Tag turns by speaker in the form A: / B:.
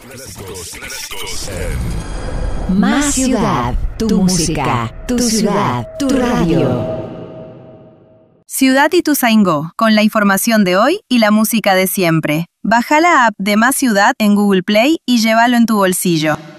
A: Clásicos
B: Más ciudad, tu música, tu ciudad, tu radio.
C: Ciudad Ituzaingó, con la información de hoy y la música de siempre. Baja la app de Más Ciudad en Google Play y llévalo en tu bolsillo.